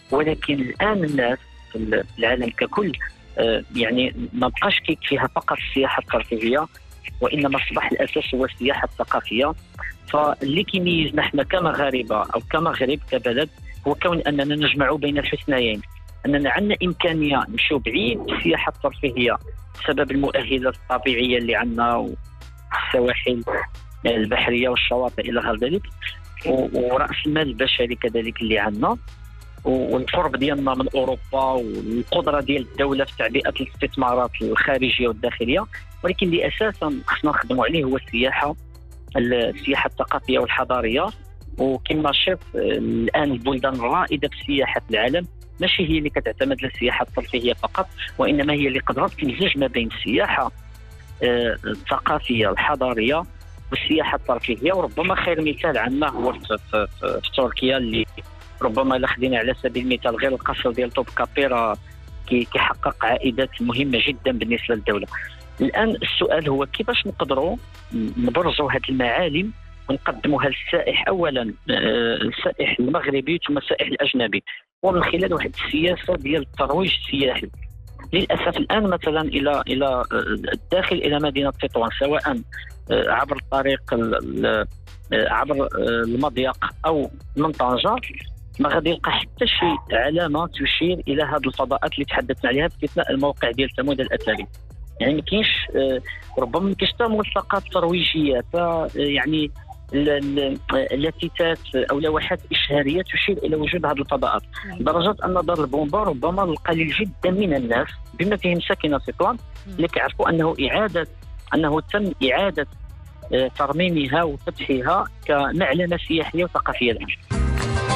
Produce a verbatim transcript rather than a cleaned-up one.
ولكن الان الناس في العالم ككل يعني ما بقاش كيكفيها فقط السياحه الترفيهيه، وانما اصبح الاساس هو السياحه الثقافيه. فاللي كيميزنا احنا كمغاربه او كمغرب كبلد هو كون اننا نجمع بين الحسنيين، اننا عندنا امكانيه نمشيو بعيد السياحه الترفيهيه بسبب المؤهلات الطبيعيه اللي عندنا والسواحل البحريه والشواطئ الى غير ذلك، وراس المال البشري كذلك اللي عندنا، والقرب ديالنا من اوروبا والقدره ديال الدوله في تعبئه الاستثمارات الخارجيه والداخليه. ولكن اللي اساسا خصنا نخدموا عليه هو السياحه السياحه الثقافيه والحضاريه. وكما شفت الان البلدان الرائده في السياحه في العالم ماشي هي اللي كتعتمد على السياحه الترفيهيه فقط، وانما هي اللي قدرت تمزج ما بين السياحه الثقافيه الحضاريه والسياحه الترفيهيه. وربما خير مثال عندنا هو في, في, في, في تركيا، اللي ربما الا خدينا على سبيل المثال غير القصر ديال توبكابي كيحقق عائدات مهمه جدا بالنسبه للدوله. الان السؤال هو كيفاش نقدروا نبرزوا هذه المعالم ونقدموها للسائح، اولا السائح المغربي ثم السائح الاجنبي، ومن خلال واحد السياسه ديال الترويج السياحي. للاسف الان مثلا الى الى الداخل الى مدينه تطوان، سواء عبر الطريق عبر المضيق او من طنجه، ما غادي يلقى حتى شي علامه تشير الى هذه الفضاءات اللي تحدثنا عليها باستثناء الموقع ديال ثمود الاثري. يعني ما كاينش ربما ما كاينش حتى ملصقات ترويجيه يعني لافتات او لوحات اشهاريه تشير الى وجود هذه الفضاءات، لدرجه ان دار البومبا ربما القليل جدا من الناس بما فيهم ساكنه تطوان اللي كيعرفوا انه اعاده انه تم اعاده ترميمها وفتحها كمعلمه سياحيه وثقافيه الان.